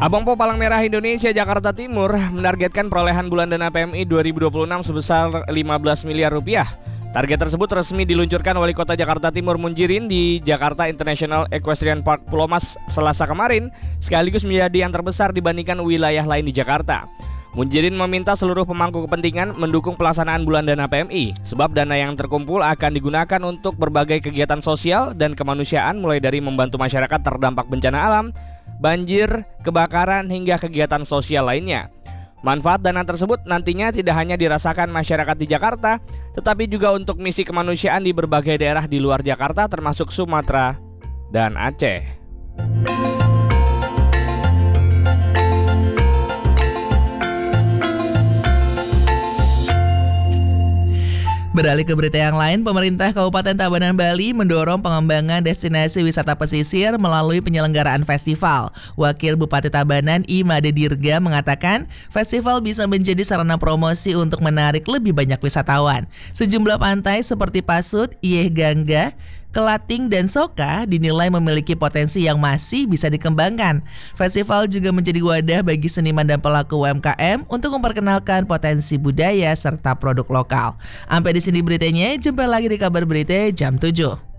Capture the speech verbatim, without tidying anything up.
Abang Po Palang Merah Indonesia Jakarta Timur menargetkan perolehan bulan dana P M I dua ribu dua puluh enam sebesar lima belas miliar rupiah. Target tersebut resmi diluncurkan Wali Kota Jakarta Timur Munjirin di Jakarta International Equestrian Park Pulau Mas Selasa kemarin, sekaligus menjadi yang terbesar dibandingkan wilayah lain di Jakarta. Munjirin meminta seluruh pemangku kepentingan mendukung pelaksanaan bulan dana P M I, sebab dana yang terkumpul akan digunakan untuk berbagai kegiatan sosial dan kemanusiaan, mulai dari membantu masyarakat terdampak bencana alam, banjir, kebakaran, hingga kegiatan sosial lainnya. Manfaat dana tersebut nantinya tidak hanya dirasakan masyarakat di Jakarta, tetapi juga untuk misi kemanusiaan di berbagai daerah di luar Jakarta termasuk Sumatera dan Aceh. Beralih ke berita yang lain, pemerintah Kabupaten Tabanan Bali mendorong pengembangan destinasi wisata pesisir melalui penyelenggaraan festival. Wakil Bupati Tabanan Imade Dirga mengatakan, festival bisa menjadi sarana promosi untuk menarik lebih banyak wisatawan. Sejumlah pantai seperti Pasut, Ieh Gangga, Kelating, dan Soka dinilai memiliki potensi yang masih bisa dikembangkan. Festival juga menjadi wadah bagi seniman dan pelaku U M K M untuk memperkenalkan potensi budaya serta produk lokal. Sampai di sini beritanya, jumpa lagi di kabar berita jam tujuh.